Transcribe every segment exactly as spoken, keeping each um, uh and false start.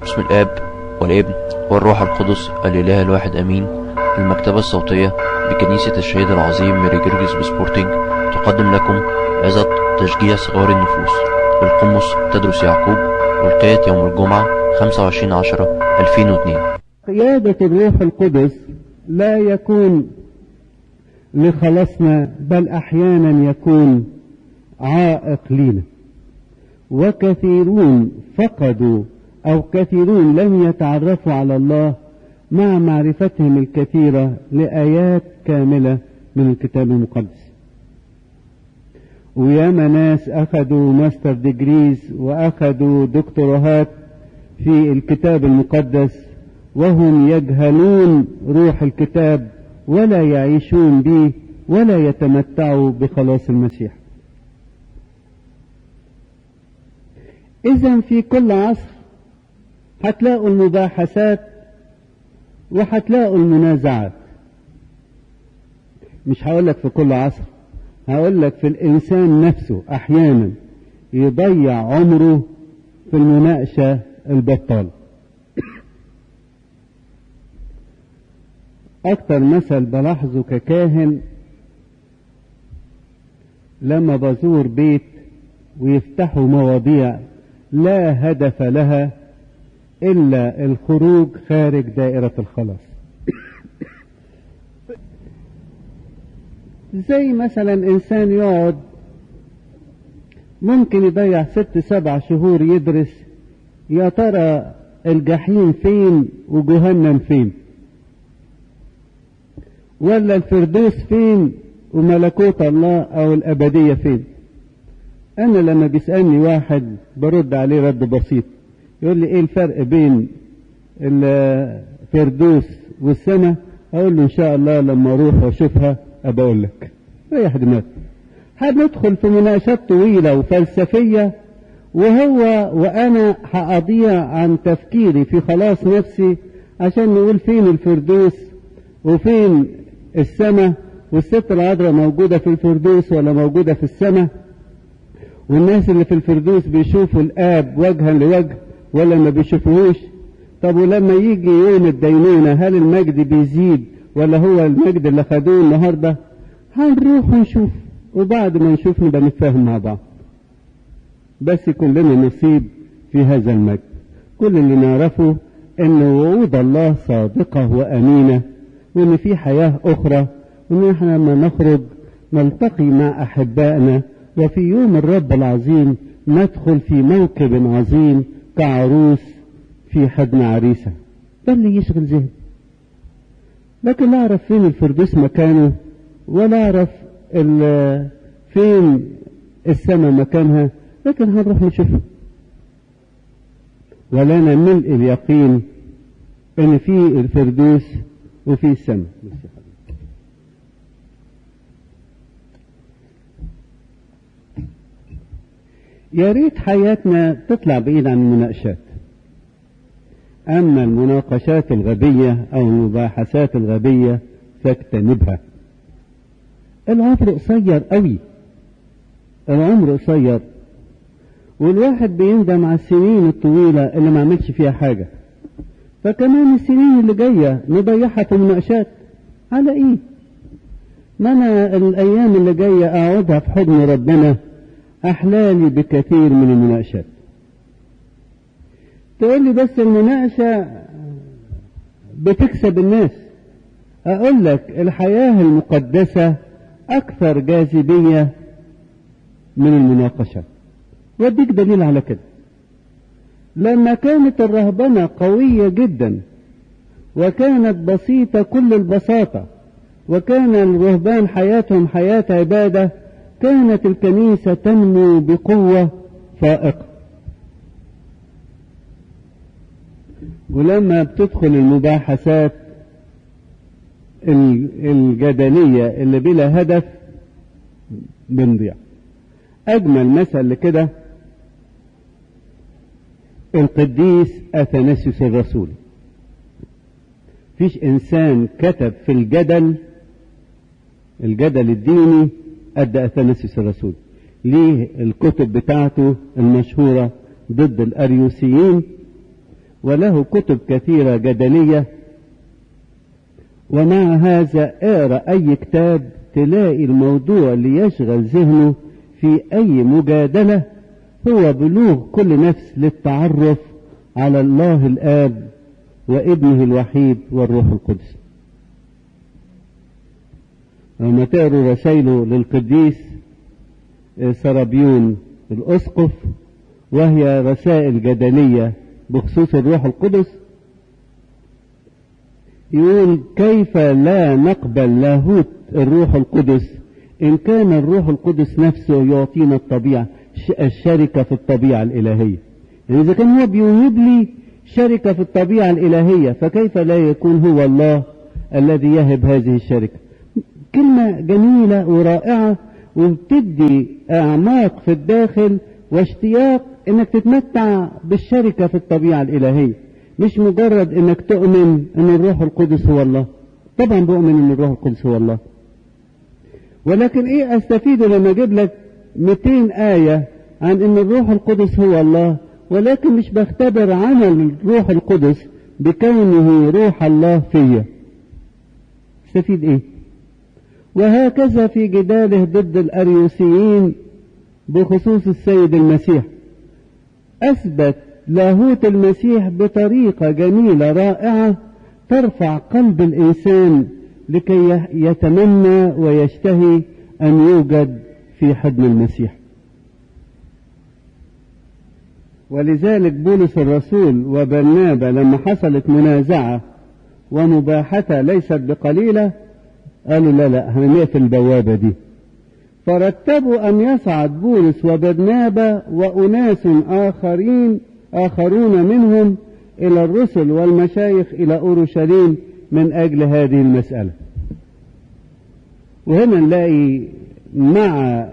بسم الآب والابن والروح القدس الإله الواحد أمين. المكتبة الصوتية بكنيسة الشهيد العظيم ماري جرجس بسبورتنج تقدم لكم عظة تشجيع صغار النفوس للقمص تدرس يعقوب، ألقيت يوم الجمعة خمسة وعشرين عشرة ألفين واثنين. قيادة الروح القدس لا يكون لخلاصنا، بل أحيانا يكون عائق لنا، وكثيرون فقدوا أو كثيرون لم يتعرفوا على الله مع معرفتهم الكثيرة لآيات كاملة من الكتاب المقدس. وياما ناس أخذوا ماستر ديجريز وأخذوا دكتوراهات في الكتاب المقدس وهم يجهلون روح الكتاب ولا يعيشون به ولا يتمتعوا بخلاص المسيح. إذن في كل عصر هتلاقوا المباحثات وهتلاقوا المنازعات. مش هقولك في كل عصر، هقولك في الإنسان نفسه أحيانا يضيع عمره في المناقشة البطالة. أكتر مثل بلاحظه ككاهن لما بزور بيت ويفتحوا مواضيع لا هدف لها إلا الخروج خارج دائرة الخلاص. زي مثلا إنسان يقعد ممكن يضيع ست سبع شهور يدرس يا ترى الجحيم فين وجهنم فين، ولا الفردوس فين وملكوت الله أو الأبدية فين. أنا لما بيسألني واحد برد عليه رد بسيط، يقول لي إيه الفرق بين الفردوس والسماء؟ أقول له إن شاء الله لما أروح وأشوفها أبقى أقول لك. ريح دماغك. هندخل في مناقشات طويلة وفلسفية، وهو وأنا هأضيع عن تفكيري في خلاص نفسي عشان نقول فين الفردوس وفين السماء، والست العذراء موجودة في الفردوس ولا موجودة في السماء، والناس اللي في الفردوس بيشوفوا الآب وجها لوجه ولا ما بيشوفوهوش. طب ولما يجي يوم الدينونة هل المجد بيزيد ولا هو المجد اللي خدوه النهاردة؟ هنروح ونشوف، وبعد ما نشوف نبقى نتفاهم مع بعض، بس يكون لنا نصيب في هذا المجد. كل اللي نعرفه ان وعود الله صادقة وأمينة، وان في حياة أخرى، وان احنا لما نخرج نلتقي مع أحبائنا، وفي يوم الرب العظيم ندخل في موكب عظيم كعروس في حضن عريسة. ده اللي يشغل ذهني. لكن لا أعرف فين الفردوس مكانه، ولا أعرف فين السماء مكانها، لكن هنروح نشوفها. ولنا ملء اليقين ان في الفردوس وفي السماء. يا ريت حياتنا تطلع بعيد عن المناقشات. أما المناقشات الغبية أو المباحثات الغبية فاجتنبها. العمر قصير قوي، العمر قصير، والواحد بيندم على السنين الطويلة اللي ما عملش فيها حاجة، فكمان السنين اللي جاية نضيعها في مناقشات على إيه؟ ما أنا الأيام اللي جاية أقعدها في حضن ربنا أحلالي بكثير من المناقشات. تقول لي بس المناقشة بتكسب الناس. أقول لك الحياة المقدسة أكثر جاذبية من المناقشة، واديك دليل على كده. لما كانت الرهبنة قوية جدا وكانت بسيطة كل البساطة، وكان الرهبان حياتهم حياة عبادة، كانت الكنيسة تنمو بقوة فائقة. ولما بتدخل المباحثات الجدلية اللي بلا هدف بنضيع. أجمل مثل لكده القديس أثناسيوس الرسول. فيش إنسان كتب في الجدل الجدل الديني قد أثناسيوس الرسول. ليه الكتب بتاعته المشهورة ضد الأريوسيين، وله كتب كثيرة جدلية. ومع هذا اقرأ أي كتاب تلاقي الموضوع اللي يشغل ذهنه في أي مجادلة هو بلوغ كل نفس للتعرف على الله الآب وابنه الوحيد والروح القدس. لما تقروا رسائله للقديس سرابيون الأسقف وهي رسائل جدلية بخصوص الروح القدس، يقول كيف لا نقبل لاهوت الروح القدس إن كان الروح القدس نفسه يعطينا الطبيعة الشركة في الطبيعة الإلهية. يعني إذا كان هو بيوهب لي شركة في الطبيعة الإلهية فكيف لا يكون هو الله الذي يهب هذه الشركة؟ كلمة جميلة ورائعة وبتدي أعماق في الداخل واشتياق إنك تتمتع بالشركة في الطبيعة الإلهية، مش مجرد إنك تؤمن إن الروح القدس هو الله. طبعا بؤمن إن الروح القدس هو الله، ولكن إيه أستفيد لما أجيب لك مئتين آية عن إن الروح القدس هو الله ولكن مش بختبر عمل الروح القدس بكونه روح الله فيا؟ استفيد إيه؟ وهكذا في جداله ضد الأريوسيين بخصوص السيد المسيح، أثبت لاهوت المسيح بطريقة جميلة رائعة ترفع قلب الإنسان لكي يتمنى ويشتهي أن يوجد في حضن المسيح. ولذلك بولس الرسول وبرنابا لما حصلت منازعة ومباحثة ليست بقليلة قالوا لا لا هنقفل البوابة دي، فرتبوا أن يصعد بولس وبرنابا وأناس آخرين آخرون منهم إلى الرسل والمشايخ إلى أورشليم من أجل هذه المسألة. وهنا نلاقي مع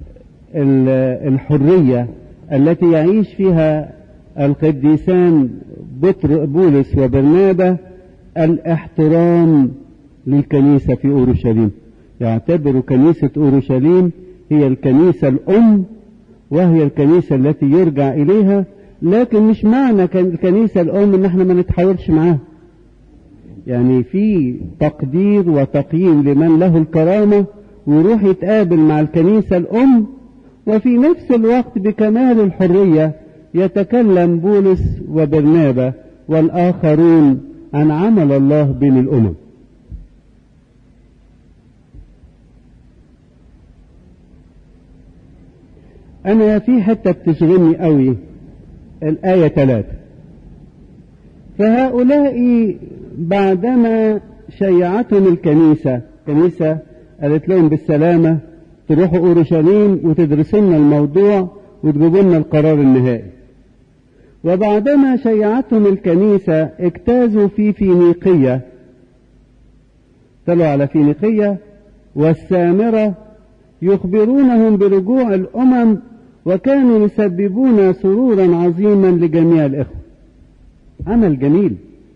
الحرية التي يعيش فيها القديسان بولس وبرنابا الاحترام للكنيسة في أورشليم. يعتبروا كنيسة أورشليم هي الكنيسة الأم وهي الكنيسة التي يرجع إليها، لكن مش معنى الكنيسة الأم إن احنا ما نتحاورش معاها. يعني في تقدير وتقييم لمن له الكرامة ويروح يتقابل مع الكنيسة الأم، وفي نفس الوقت بكمال الحرية يتكلم بولس وبرنابا والآخرون عن عمل الله بين الأمم. أنا في حتة بتشغلني قوي الآية ثلاثة، فهؤلاء بعدما شيعتهم الكنيسة، كنيسة قالت لهم بالسلامة تروحوا أورشليم وتدرسوا لنا الموضوع وتجيبوا لنا القرار النهائي. وبعدما شيعتهم الكنيسة اجتازوا في فينيقية، طلعوا على فينيقية والسامرة يخبرونهم برجوع الأمم، وكانوا يسببون سرورا عظيما لجميع الإخوة. عمل جميل.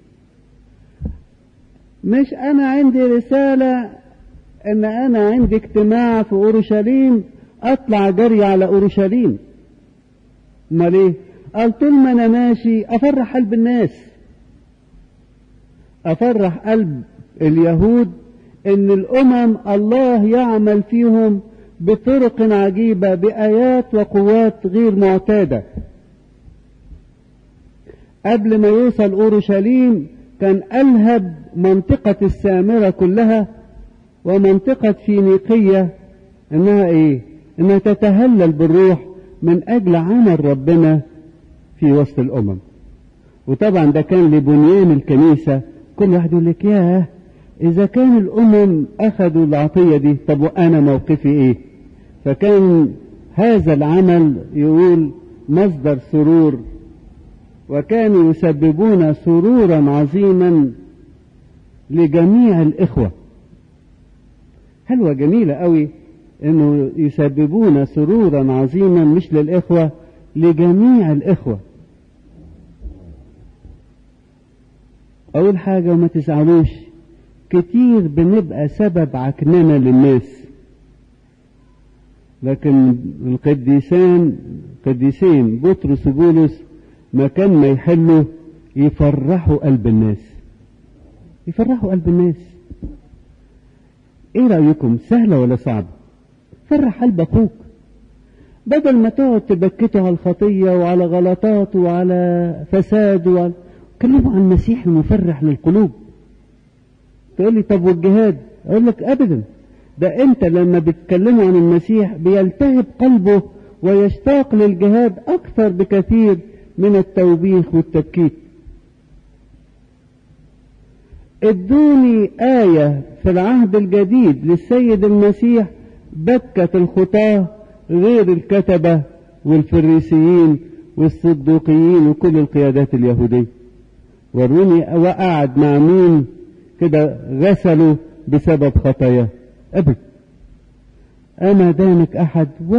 مش أنا عندي رسالة إن أنا عندي اجتماع في أورشليم أطلع جري على أورشليم. ما ليه؟ قال طول ما أنا ماشي أفرح قلب الناس، أفرح قلب اليهود إن الأمم الله يعمل فيهم بطرق عجيبة بآيات وقوات غير معتادة. قبل ما يوصل أورشليم كان ألهب منطقة السامرة كلها ومنطقة فينيقية إنها إيه؟ إنها تتهلل بالروح من أجل عمل ربنا في وسط الأمم. وطبعا ده كان لبنيان الكنيسة. كل واحد يقول لك ياه إذا كان الأمم أخذوا العطية دي طب وأنا موقفي إيه؟ فكان هذا العمل يقول مصدر سرور، وكانوا يسببون سرورا عظيما لجميع الإخوة. حلوة جميلة قوي إنه يسببون سرورا عظيما مش للإخوة، لجميع الإخوة. أول حاجة وما تزعلوش، كتير بنبقى سبب عكننة للناس، لكن القديسان قديسين بطرس وبولس ما كان ما يحلوا يفرحوا قلب الناس، يفرحوا قلب الناس. ايه رأيكم، سهلة ولا صعبة؟ فرح قلب اخوك بدل ما تقعد تبكته على الخطية وعلى غلطاته وعلى فساد وعلى... كلموا عن المسيح المفرح للقلوب. تقول لي طب والجهاد؟ اقول لك ابدا، ده انت لما بتكلموا عن المسيح بيلتهب قلبه ويشتاق للجهاد اكثر بكثير من التوبيخ والتبكيت. ادوني آية في العهد الجديد للسيد المسيح بكت الخطاة غير الكتبة والفريسيين والصدوقيين وكل القيادات اليهودية. وروني وقعد مع مين كده غسلوا بسبب خطاياه؟ أبدا. أما دانك أحد